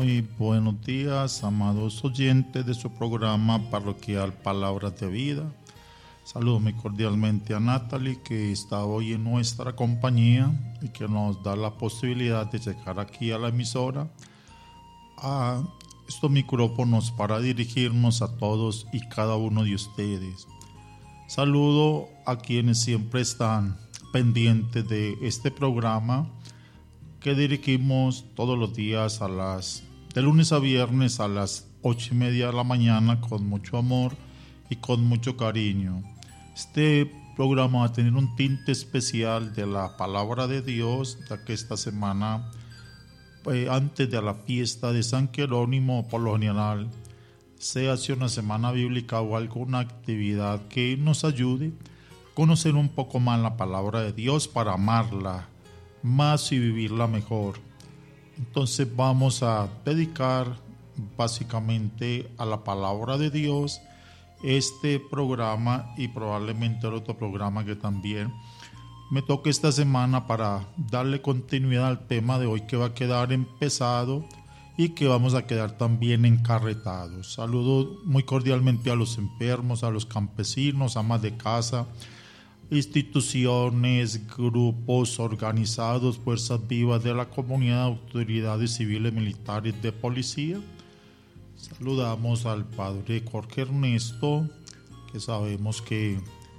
Muy buenos días, amados oyentes de su programa parroquial Palabras de Vida. Saludo muy cordialmente a Natalie, que está hoy en nuestra compañía y que nos da la posibilidad de llegar aquí a la emisora, a estos micrófonos para dirigirnos a todos y cada uno de ustedes. Saludo a quienes siempre están pendientes de este programa que dirigimos todos los días de lunes a viernes a las 8:30 de la mañana con mucho amor y con mucho cariño. Este programa va a tener un tinte especial de la palabra de Dios, ya que esta semana, antes de la fiesta de San Jerónimo, por lo general, se hace una semana bíblica o alguna actividad que nos ayude a conocer un poco más la palabra de Dios para amarla más y vivirla mejor. Entonces vamos a dedicar básicamente a la palabra de Dios este programa y probablemente el otro programa que también me toque esta semana para darle continuidad al tema de hoy, que va a quedar empezado y que vamos a quedar también encarretados. Saludo muy cordialmente a los enfermos, a los campesinos, amas de casa, instituciones, grupos organizados, fuerzas vivas de la comunidad, autoridades civiles, militares, de policía. Saludamos al padre Jorge Ernesto, que sabemos que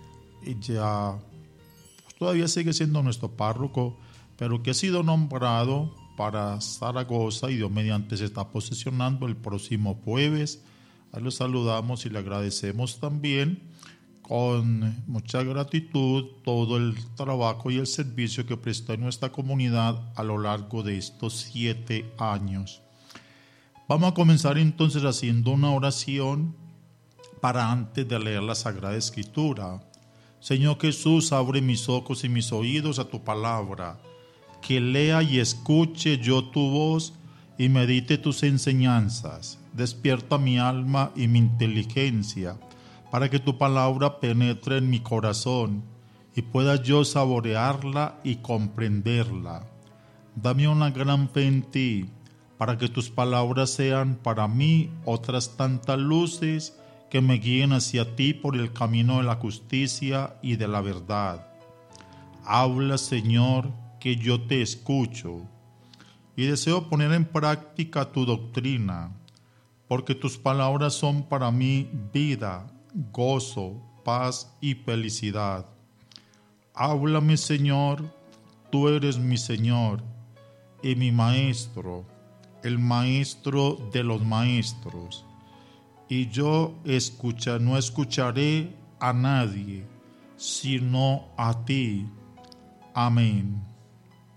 ya todavía sigue siendo nuestro párroco, pero que ha sido nombrado para Zaragoza y Dios mediante se está posesionando el próximo jueves. Ahí lo saludamos y le agradecemos también con mucha gratitud todo el trabajo y el servicio que prestó en nuestra comunidad a lo largo de estos 7 años. Vamos a comenzar entonces haciendo una oración para antes de leer la Sagrada Escritura. Señor Jesús, abre mis ojos y mis oídos a tu palabra, que lea y escuche yo tu voz y medite tus enseñanzas. Despierta mi alma y mi inteligencia, para que tu palabra penetre en mi corazón y pueda yo saborearla y comprenderla. Dame una gran fe en ti, para que tus palabras sean para mí otras tantas luces que me guíen hacia ti por el camino de la justicia y de la verdad. Habla, Señor, que yo te escucho, y deseo poner en práctica tu doctrina, porque tus palabras son para mí vida, gozo, paz y felicidad. Háblame, Señor, tú eres mi Señor y mi Maestro, el Maestro de los maestros, y yo no escucharé a nadie, sino a ti. Amén.